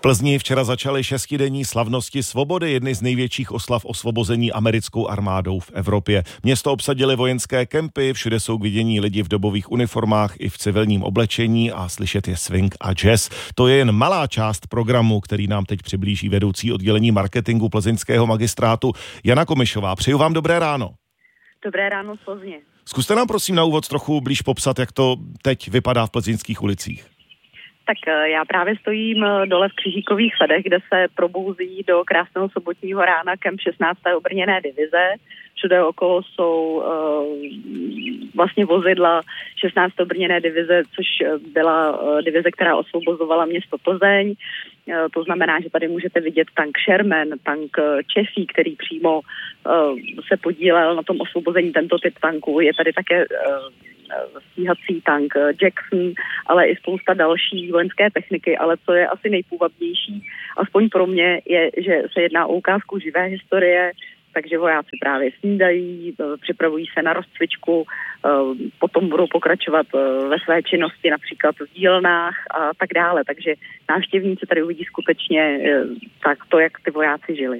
Plzni včera začaly 6denní slavnosti svobody, jedny z největších oslav osvobození americkou armádou v Evropě. Město obsadily vojenské kempy, všude jsou k vidění lidi v dobových uniformách i v civilním oblečení a slyšet je swing a jazz. To je jen malá část programu, který nám teď přiblíží vedoucí oddělení marketingu plzeňského magistrátu Jana Komišová. Přeju vám dobré ráno. Dobré ráno z Plzně. Zkuste nám prosím na úvod trochu blíž popsat, jak to teď vypadá v plzeňských ulicích. Tak já právě stojím dole v Křížíkových sadech, kde se probouzí do krásného sobotního rána kemp 16. obrněné divize. Všude okolo jsou vlastně vozidla 16. obrněné divize, což byla divize, která osvobozovala město Plzeň. To znamená, že tady můžete vidět tank Sherman, tank Čefí, který přímo se podílel na tom osvobození, tento typ tanku. Je tady také stíhací tank Jackson, ale i spousta další vojenské techniky, ale co je asi nejpůvabnější, aspoň pro mě, je, že se jedná o ukázku živé historie, takže vojáci právě snídají, připravují se na rozcvičku, potom budou pokračovat ve své činnosti například v dílnách a tak dále, takže návštěvníci tady uvidí skutečně tak to, jak ty vojáci žili.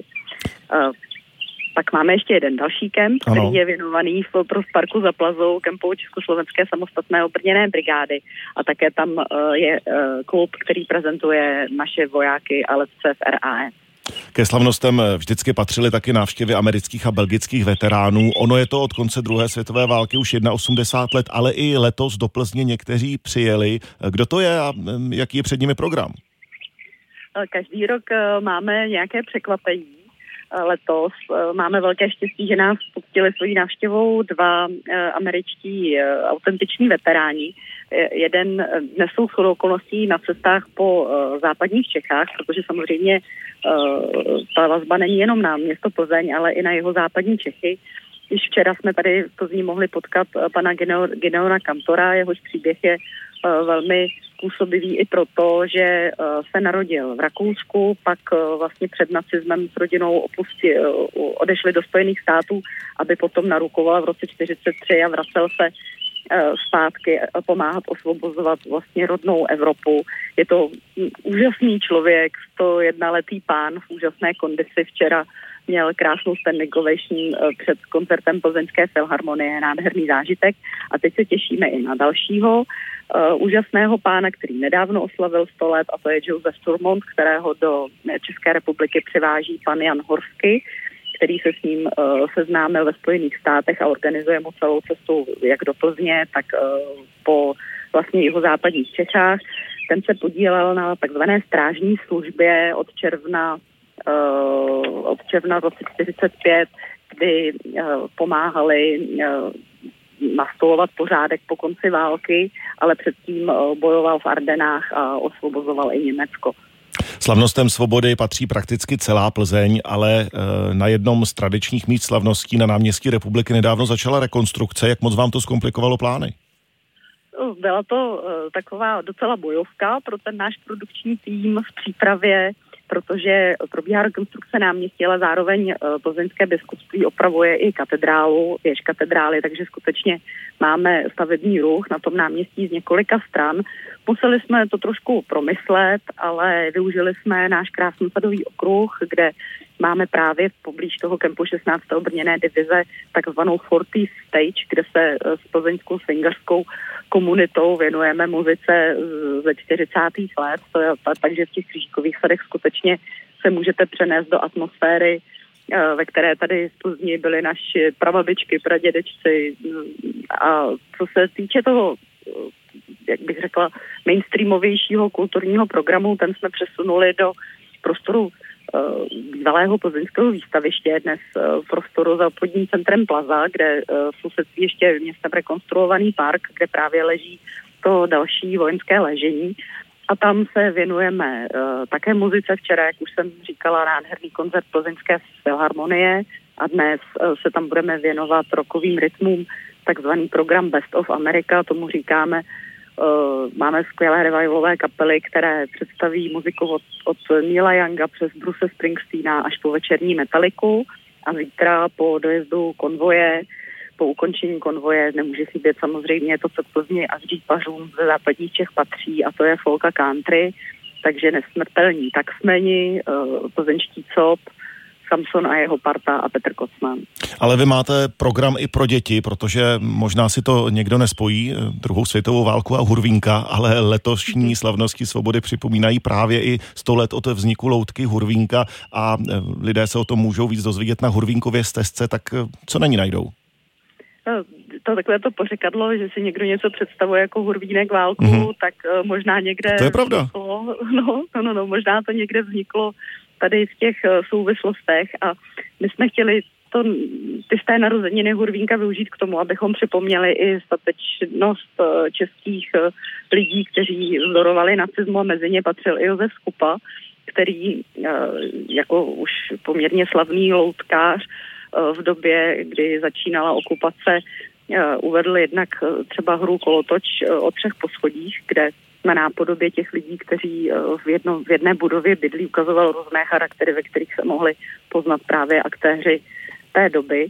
Pak máme ještě jeden další kemp, který je věnovaný v parku za Plazou, kempu Československé samostatné obrněné brigády. A také tam je klub, který prezentuje naše vojáky a letce v RAE. Ke slavnostem vždycky patřily taky návštěvy amerických a belgických veteránů. Ono je to od konce druhé světové války už 81 let, ale i letos do Plzně někteří přijeli. Kdo to je a jaký je před nimi program? Každý rok máme nějaké překvapení. Letos máme velké štěstí, že nás pustili svojí návštěvou dva američtí autentiční veteráni. Jeden nesou shodou okolností na cestách po západních Čechách, protože samozřejmě ta vazba není jenom na město Plzeň, ale i na jeho západní Čechy. Již včera jsme tady v Plzni mohli potkat pana Gideona Kantora, jehož příběh je velmi působivý i proto, že se narodil v Rakousku, pak vlastně před nacismem s rodinou odešli do Spojených států, aby potom narukoval v roce 1943 a vracel se zpátky pomáhat osvobozovat vlastně rodnou Evropu. Je to úžasný člověk, 101letý pán v úžasné kondici. Včera měl krásnou standing ovation před koncertem Plzeňské filharmonie, nádherný zážitek. A teď se těšíme i na dalšího úžasného pána, který nedávno oslavil 100 let, a to je Josef Turmont, kterého do České republiky přiváží pan Jan Horsky, který se s ním seznámil ve Spojených státech a organizuje mu celou cestu jak do Plzně, tak po vlastně jihozápadních Čechách. Ten se podílel na takzvané strážní službě od června roce 1945, kdy pomáhali nastolovat pořádek po konci války, ale předtím bojoval v Ardenách a osvobozoval i Německo. Slavnostem svobody patří prakticky celá Plzeň, ale na jednom z tradičních míst slavností na náměstí Republiky nedávno začala rekonstrukce. Jak moc vám to zkomplikovalo plány? Byla to taková docela bojovka pro ten náš produkční tým v přípravě, protože probíhá rekonstrukce náměstí, ale zároveň plzeňské biskupství opravuje i katedrálu, věž katedrály, takže skutečně máme stavební ruch na tom náměstí z několika stran. Museli jsme to trošku promyslet, ale využili jsme náš krásný sadový okruh, kde máme právě poblíž toho kempu 16. obrněné divize takzvanou 40 stage, kde se s plzeňskou swingerskou komunitou věnujeme muzice ze 40. let, takže v těch Křížíkových sadech skutečně se můžete přenést do atmosféry, ve které tady v Plzni byly naši prababičky, pradědečci. A co se týče toho, jak bych řekla, mainstreamovějšího kulturního programu, ten jsme přesunuli do prostoru bývalého plzeňského výstaviště, dnes v prostoru za obchodním centrem Plaza, kde v sousedství ještě městem rekonstruovaný park, kde právě leží to další vojenské ležení. A tam se věnujeme také muzice. Včera, jak už jsem říkala, nádherný koncert Plzeňské filharmonie a dnes se tam budeme věnovat rockovým rytmům, takzvaný program Best of America, tomu říkáme. Máme skvělé revivalové kapely, které představí muziku od Neila Younga přes Bruce Springsteena až po večerní Metaliku, a zítra po dojezdu konvoje, po ukončení konvoje nemůže chybět samozřejmě to, co k Plzni a Zdřípařům ze západních Čech patří, a to je folk a country. takže nesmrtelní taxmeni, plzeňští COP, Samson a jeho parta a Petr Kocman. Ale vy máte program i pro děti, protože možná si to někdo nespojí, druhou světovou válku a Hurvínka, ale letošní slavnosti svobody připomínají právě i 100 let od vzniku loutky Hurvínka a lidé se o tom můžou víc dozvědět na Hurvínkově stezce, tak co na ní najdou? To takové to pořekadlo, že si někdo něco představuje jako Hurvínek válku, tak možná někde... To je pravda. Vzniklo, možná to někde vzniklo tady v těch souvislostech a my jsme chtěli ty z té narozeniny Hurvínka využít k tomu, abychom připomněli i statečnost českých lidí, kteří vzorovali nacismu a mezi ně patřil i Josef Skupa, který jako už poměrně slavný loutkář v době, kdy začínala okupace, uvedl jednak třeba hru Kolotoč o 3 poschodích, kde na nápodobě těch lidí, kteří v jedné budově bydlí, ukazoval různé charaktery, ve kterých se mohli poznat právě aktéři té doby.